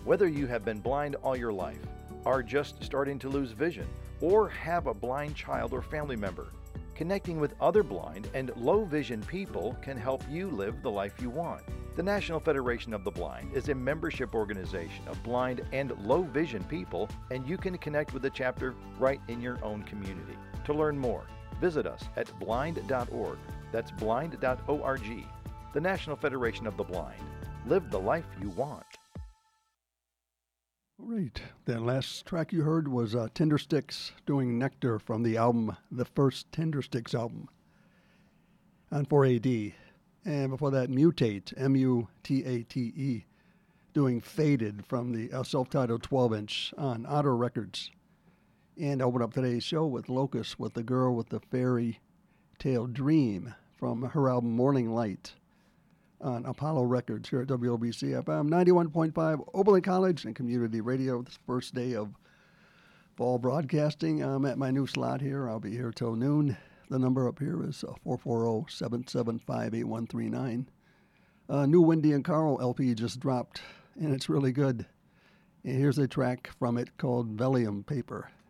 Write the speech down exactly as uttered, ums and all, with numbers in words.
Whether you have been blind all your life, are just starting to lose vision, or have a blind child or family member, connecting with other blind and low vision people can help you live the life you want. The National Federation of the Blind is a membership organization of blind and low vision people, and you can connect with the chapter right in your own community. To learn more, visit us at blind dot org. That's blind dot org. The National Federation of the Blind. Live the life you want. All right. That last track you heard was uh, Tindersticks doing Nectar from the album, the first Tindersticks album on four A D. And before that, Mutate, M U T A T E, doing Faded from the uh, self-titled twelve inch on Otter Records. And open up today's show with Locust with the Girl with the Fairy Tale Dream from her album Morning Light on Apollo Records here at W O B C F M ninety-one point five Oberlin College and Community Radio. This first day of fall broadcasting. I'm at my new slot here. I'll be here till noon. The number up here is four four zero, seven seven five, eight one three nine. Uh, new Wendy and Carl L P just dropped, and it's really good. And here's a track from it called Velium Paper.